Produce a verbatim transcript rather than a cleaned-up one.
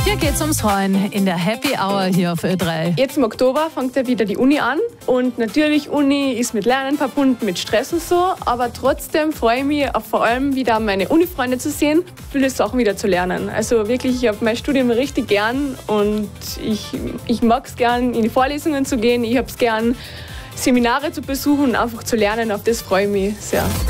Hier geht's ums Freuen in der Happy Hour hier auf Ö drei. Jetzt im Oktober fängt ja wieder die Uni an und natürlich Uni ist mit Lernen verbunden, mit Stress und so, aber trotzdem freue ich mich auf vor allem wieder meine Uni-Freunde zu sehen, viele Sachen wieder zu lernen. Also wirklich, ich habe mein Studium richtig gern und ich, ich mag es gern, in die Vorlesungen zu gehen, ich habe es gern, Seminare zu besuchen und einfach zu lernen, auf das freue ich mich sehr.